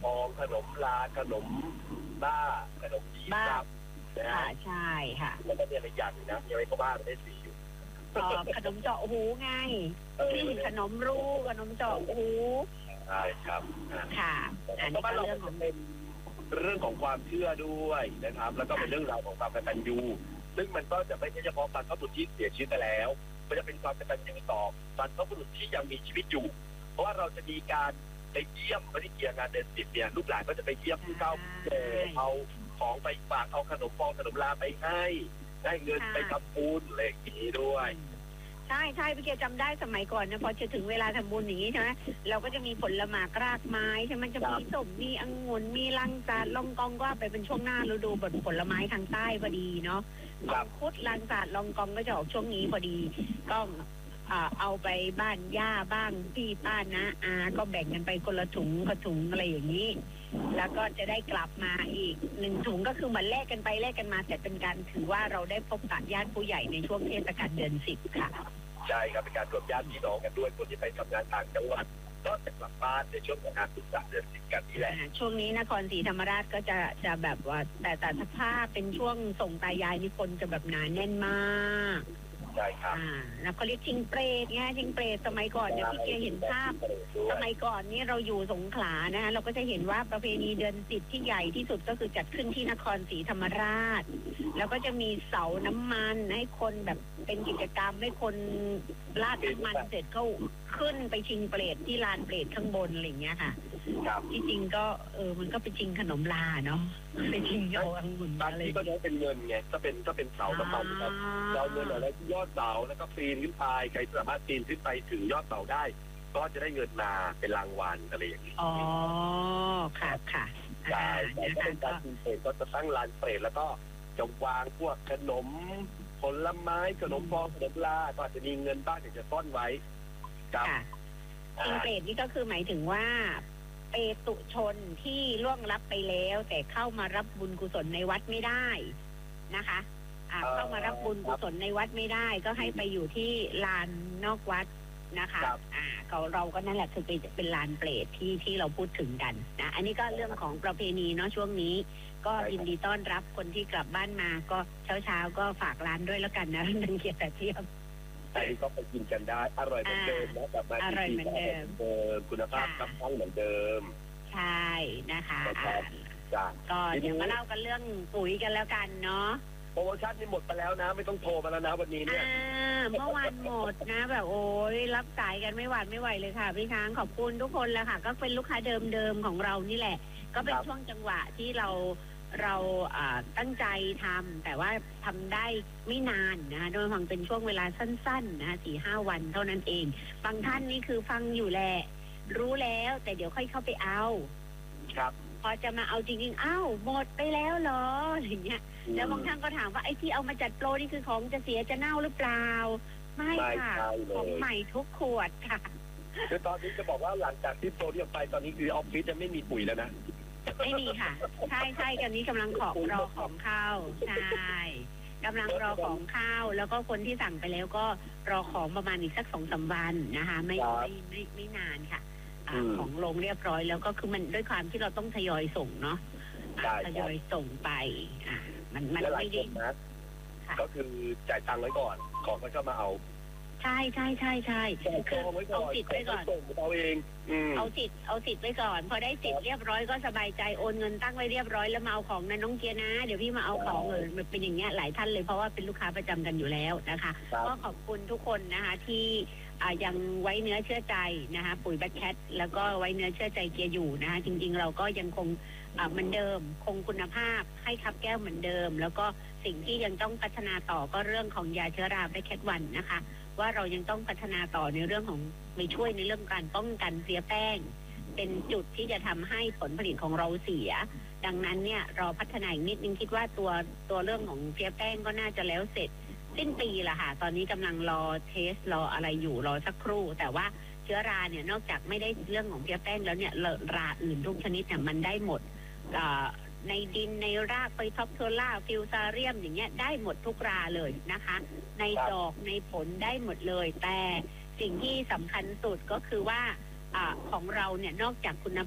องขนมลาขนมบ้าขนมจีบครับค่ะใช่ค่ะแล้วก็มีอะไรอย่างนึงนะยังไงก็บ้าไม่ได้สีอยู่ขนมเจาะหูไงขนมรูขนมเจาะหูใช่ครับค่ะอันนี้ก็เรื่องของเป็นเรื่องของความเชื่อด้วยนะครับแล้วก็เป็นเรื่องราวของความกตัญญูซึ่งมันก็จะไม่ใช่เฉพาะบรรพบุรุษที่เสียชีวิตไปแล้วมันจะเป็นความกตัญญูต่อบรรพบุรุษที่ยังมีชีวิตอยู่เพราะว่าเราจะมีการไปเยี่ยมไม่ได้เกี่ยวงานเดือน10เนี่ยลูกหลานก็จะไปเยี่ยมผู้เฒ่าผู้แก่เอาของไปฝากเอาขนมปองขนมลาไปให้ได้เงินไปทำบุญอะไรอย่างนี้ด้วยใช่ใช่พี่เกียวจำได้สมัยก่อนนะพอจะถึงเวลาทำบุญอย่างนี้ใช่ไหมเราก็จะมีผลไม้รากไม้ใช่ไหมจะมีส้มมีองุ่นมีลังจาดลองกองก็ไปเป็นช่วงหน้าฤดูผลไม้ทางใต้พอดีเนาะมังคุดลังจาดลองกองก็จะออกช่วงนี้พอดีก็เอาไปบ้านย่าบ้างพี่ป้านะก็แบ่งกันไปคนละถุงกระถุงอะไรอย่างนี้แล้วก็จะได้กลับมาอีก1 ถุงก็คือเหมือนแลกกันไปแลกกันมาแต่เป็นการถือว่าเราได้พบปะญาติผู้ใหญ่ในช่วงเทศกาลเดือน10ค่ะใช่ครับเป็นการรวมญาติพี่น้องกันด้วยคนที่ไปทำงานต่างจังหวัดก็จะกลับบ้านในช่วงของงานสุดสัปดาห์เดือน10กันนี่แหละช่วงนี้นครศรีธรรมราชก็จะแบบว่าแต่ถ้าเป็นช่วงส่งตายายนี่คนจะแบบหนาแน่นมากใช่ครับแล้วก็เรียกชิงเปรตไงชิงเปรตสมัยก่อนเนี่ยพี่เกียเห็นภาพสมัยก่อนนี่เราอยู่สงขลานะคะเราก็จะเห็นว่าประเพณีเดือน10ที่ใหญ่ที่สุดก็คือจัดขึ้นที่นครศรีธรรมราชแล้วก็จะมีเสาน้ำมันให้คนแบบเป็นกิจกรรมให้คนราดน้ำมันเสร็จเขาขึ้นไปชิงเปรตที่ลานเปรตข้างบนอะไรอย่างเงี้ยค่ะที่จริงก็มันก็ไปชิงขนมลาเนาะไปชิงโยองุ่นอะไรที่ก็ได้เป็นเงินไงก็เป็นเสาน้ำมันครับเราเงินอะไรที่ยอดเสาแล้วก็ปีนขึ้นไปใครสามารถปีนขึ้นไปถึงยอดเสาได้ก็จะได้เงินมาเป็นรางวัลอะไรอย่างนี้อ๋อค่ะค่ะใช่แต่ก็เป็นการชิงเปรตก็จะตั้งลานเปรตแล้วก็จะวางพวกขนมผลไม้ขนมปองขนมลาก็อาจจะมีเงินบ้างเดี๋ยวจะซ่อนไว้ครับชิงเปรตนี่ก็คือหมายถึงว่าเปตุชนที่ล่วงลับไปแล้วแต่เข้ามารับบุญกุศลในวัดไม่ได้นะคะเข้ามารับบุญกุศลในวัดไม่ได้ก็ให้ไปอยู่ที่ลานนอกวัดนะคะเราก็นั่นแหละคือเป็นลานเปรตที่เราพูดถึงกันนะอันนี้ก็เรื่องของประเพณีเนาะช่วงนี้ก็ยินดีต้อนรับคนที่กลับบ้านมาก็เช้าก็ฝากร้านด้วยแล้วกันนะนันเกียรติเทียมอันนี้ก็ไปกินกันได้อร่อยเหมือนเดิมนะกลับมาที่เหมือนเดิมคุณภาพกับทั้งเหมือนเดิมใช่นะคะก็เดี๋ยวมาเล่ากันเรื่องปุ๋ยกันแล้วกันเนาะโปรโมชั่นนี่หมดไปแล้วนะไม่ต้องโทรมาแล้วนะวันนี้เนี่ยเมื่อวานหมดนะแบบโอ้ยรับสายกันไม่หวาดไม่ไหวเลยค่ะพี่ช้างขอบคุณทุกคนแล้วค่ะก็เป็นลูกค้าเดิมของเรานี่แหละก็เป็นช่วงจังหวะที่เราตั้งใจทำแต่ว่าทำได้ไม่นานนะคะโดยฟังเป็นช่วงเวลาสั้นๆนะ4-5 วันเท่านั้นเองบางท่านนี่คือฟังอยู่แหละรู้แล้วแต่เดี๋ยวค่อยเข้าไปเอาครับพอจะมาเอาจริงๆอ้าวหมดไปแล้วเหรออะไรเงี้ยแล้วบางท่านก็ถามว่าไอ้ที่เอามาจัดโปรนี่คือของจะเสียจะเน่าหรือเปล่าไม่ค่ะของใหม่ทุกขวดค่ะคือตอนนี้จะบอกว่าหลังจากที่โปรที่ออกไปตอนนี้คือออฟฟิศจะไม่มีปุ๋ยแล้วนะไม่มีค่ะใช่กันนี้กำลังรอของเข้าใช่กำลังรอของเข้าแล้วก็คนที่สั่งไปแล้วก็รอของประมาณอีกสัก2-3 วันนะคะไม่นานค่ะของลงเรียบร้อยแล้วก็คือมันด้วยความที่เราต้องทยอยส่งเนาะทยอยส่งไปมันไม่ได้ก็คือจ่ายตังค์ไว้ก่อนของก็มาเอาใช่คือเอาสิทธิ์ไว้ก่อนเอาเองเอาสิทธิ์ไว้ก่อนพอได้สิทธิ์เรียบร้อยก็สบายใจโอนเงินตั้งไว้เรียบร้อยแล้วมาเอาของนะน้องเกียร์นะเดี๋ยวพี่มาเอาของมันเป็นอย่างเงี้ยหลายท่านเลยเพราะว่าเป็นลูกค้าประจำกันอยู่แล้วนะคะก็ขอบคุณทุกคนนะคะที่ยังไว้เนื้อเชื่อใจนะคะปุ๋ยแบคแคทแล้วก็ไว้เนื้อเชื่อใจเกียร์อยู่นะคะจริงๆเราก็ยังคงเหมือนเดิมคงคุณภาพให้คับแก้วเหมือนเดิมแล้วก็สิ่งที่ยังต้องพัฒนาต่อก็เรื่องของยาเชื้อราแบคแคท1นะคะว่าเรายังต้องพัฒนาต่อในเรื่องของไปช่วยในเรื่องการป้องกันเสียแป้งเป็นจุดที่จะทำให้ผลผลิตของเราเสียดังนั้นเนี่ยเราพัฒนาอีกนิดนึงคิดว่าตัวเรื่องของเสียแป้งก็น่าจะแล้วเสร็จสิ้นปีละค่ะตอนนี้กำลังรอเทสรออะไรอยู่รอสักครู่แต่ว่าเชื้อราเนี่ยนอกจากไม่ได้เรื่องของเสียแป้งแล้วเนี่ยราอื่นทุกชนิดเนี่ยมันได้หมดในดินในรากไฟท็อปโทล่าฟิวซาเรียมอย่างเงี้ยได้หมดทุกราเลยนะคะในดอกในผลได้หมดเลยแต่สิ่งที่สำคัญสุดก็คือว่าของเราเนี่ยนอกจากคุณ